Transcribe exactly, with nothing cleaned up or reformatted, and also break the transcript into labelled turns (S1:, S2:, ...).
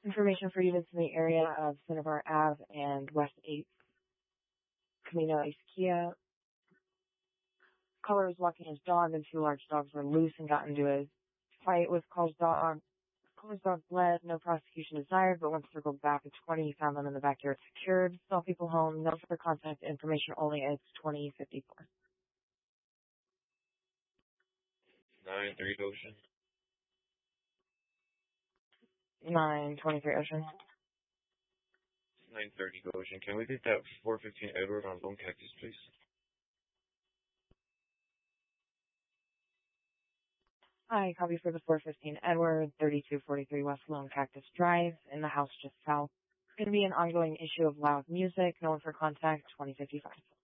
S1: Information for units in the area of Cinnabar Ave and West eighth Camino Izquierda. Caller was walking his dog and two large dogs were loose and got into a fight with caller's dog. Caller's dog bled. No prosecution desired, but once circled back at twenty, he found them in the backyard secured. Saw people home. No further contact information only. It's twenty fifty-four.
S2: nine three Ocean.
S1: nine twenty-three Ocean.
S2: nine thirty Ocean. Can we get that four fifteen Edward on Lone Cactus, please?
S1: Hi, copy for the four fifteen Edward, thirty-two forty-three West Lone Cactus Drive, in the house just south. It's going to be an ongoing issue of loud music. No one for contact, twenty fifty-five.